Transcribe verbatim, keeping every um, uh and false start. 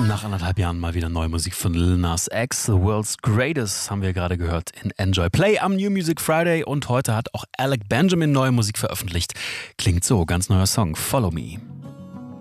Nach anderthalb Jahren mal wieder neue Musik von Lil Nas X. The World's Greatest haben wir gerade gehört in Enjoy Play am New Music Friday. Und heute hat auch Alec Benjamin neue Musik veröffentlicht. Klingt so, ganz neuer Song, Follow Me.